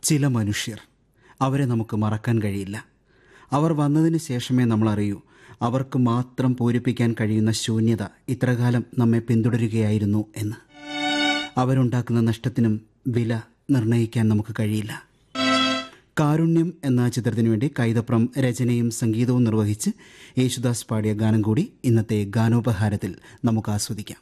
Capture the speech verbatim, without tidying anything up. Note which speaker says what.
Speaker 1: ചില മനുഷ്യർ, അവരെ നമുക്ക് മറക്കാൻ കഴിയില്ല. അവർ വന്നതിന് ശേഷമേ നമ്മൾ അറിയൂ അവർക്ക് മാത്രം പൂരിപ്പിക്കാൻ കഴിയുന്ന ശൂന്യത ഇത്രകാലം നമ്മെ പിന്തുടരുകയായിരുന്നു എന്ന്. അവരുണ്ടാക്കുന്ന നഷ്ടത്തിനും വില നിർണ്ണയിക്കാൻ നമുക്ക് കഴിയില്ല. കാരുണ്യം എന്ന ചിത്രത്തിനു വേണ്ടി കൈതപ്രം രചനയും സംഗീതവും നിർവഹിച്ച് യേശുദാസ് പാടിയ ഗാനം കൂടി ഇന്നത്തെ ഗാനോപഹാരത്തിൽ നമുക്ക് ആസ്വദിക്കാം.